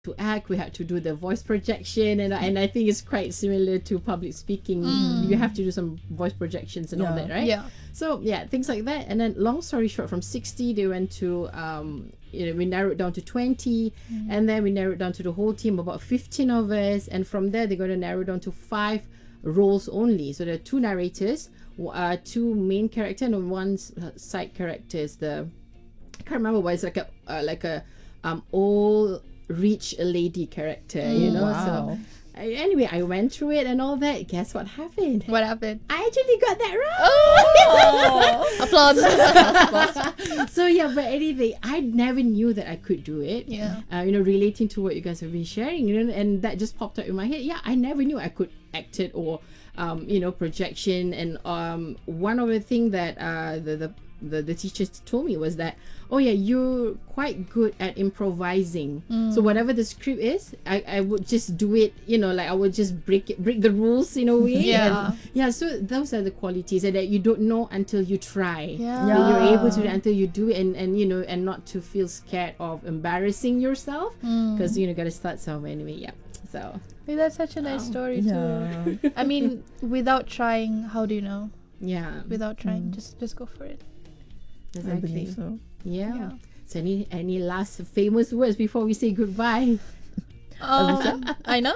to act, we had to do the voice projection, and I think it's quite similar to public speaking. You have to do some voice projections and all that, right? Yeah. So yeah, things like that. And then long story short, from 60 they went to we narrowed down to 20, and then we narrowed down to the whole team, about 15 of us, and from there they're going to narrow down to 5 roles only. So there are 2 narrators, 2 main character and 1 side characters. I can't remember, but it's like a old rich lady character, you know. Wow. So anyway, I went through it and all that. Guess what happened? What happened? I actually got that right. Oh! Applause. So yeah, but anyway, I never knew that I could do it. Yeah. Relating to what you guys have been sharing, and that just popped up in my head. Yeah, I never knew I could act it or projection. And one of the things that the teachers told me was that, oh yeah, you're quite good at improvising. So whatever the script is, I would just do it, I would just break the rules in a way. Yeah. And yeah, so those are the qualities that you don't know until you try. Yeah. That you're able to do it until you do it, and not to feel scared of embarrassing yourself, because gotta start somewhere anyway. Yeah. So Hey, that's such a nice story Yeah. too. I mean, without trying, how do you know? yeah, Without trying, just go for it. I exactly. believe so. Yeah. Yeah. So any last famous words before we say goodbye? I know.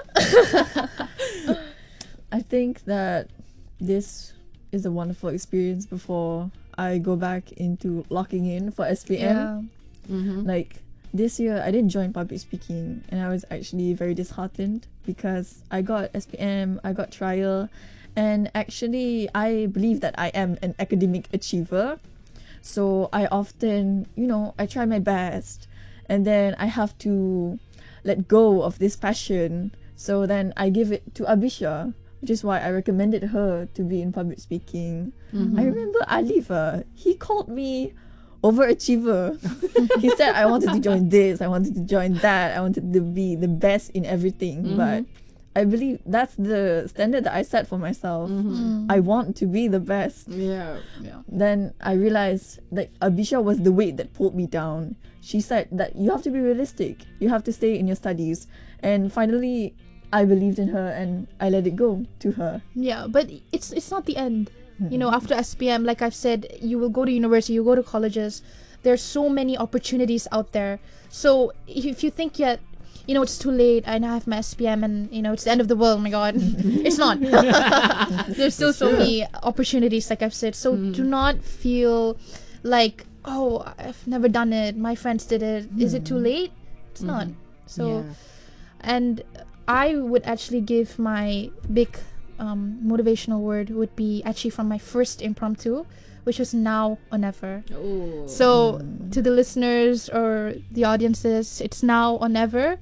I think that this is a wonderful experience before I go back into locking in for SPM. Yeah. Like this year, I didn't join public speaking, and I was actually very disheartened because I got SPM, I got trial, and actually, I believe that I am an academic achiever. So I often, I try my best, and then I have to let go of this passion. So then I give it to Abisha, which is why I recommended her to be in public speaking. I remember Alif, he called me overachiever. He said I wanted to join this, I wanted to join that, I wanted to be the best in everything. But I believe that's the standard that I set for myself. I want to be the best. Yeah. Then I realized that Abisha was the weight that pulled me down. She said that you have to be realistic, you have to stay in your studies. And finally, I believed in her and I let it go to her. Yeah, but it's not the end. After SPM, like I've said, you will go to university, you go to colleges. There's so many opportunities out there. So if you think yet, it's too late, I now have my SPM and, it's the end of the world, oh my God. It's not. There's still so many opportunities, like I've said. So do not feel like, oh, I've never done it, my friends did it. Is it too late? It's not. So, and I would actually give my big motivational word would be actually from my first impromptu, which was now or never. Oh. So to the listeners or the audiences, it's now or never.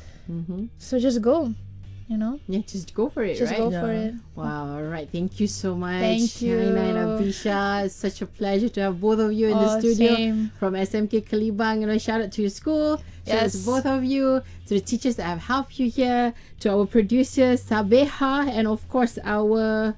So just go, Yeah, just go for it, just right? go for it. Wow, all right. Thank you so much. Thank you. Shaina and Abisha. It's such a pleasure to have both of you in the studio. Same. From SMK Kalibang. Shout out to your school. Shout out to Yes. both of you. To the teachers that have helped you here. To our producer, Sabeha. And of course, our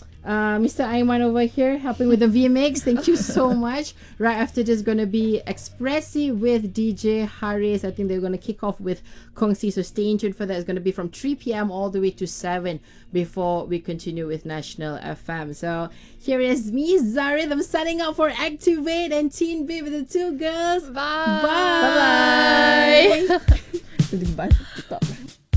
Mr. Aiman over here helping with the VMix. Thank you so much. Right after this, going to be Expressi with DJ Haris. I think they're going to kick off with Kongsi. So stay tuned for that. It's going to be from 3 p.m. all the way to 7 before we continue with National FM. So here is me, Zarid. I'm signing out for Activate and Teen Babe with the 2 girls. Bye. Bye. Bye. Goodbye.